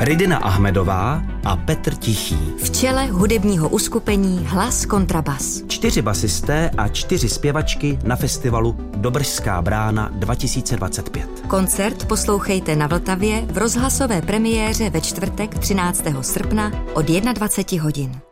Ridina Ahmedová a Petr Tichý. V čele hudebního uskupení Hlas kontrabas. 4 basisté a 4 zpěvačky na festivalu Dobržská brána 2025. Koncert poslouchejte na Vltavě v rozhlasové premiéře ve čtvrtek 13. srpna od 21 hodin.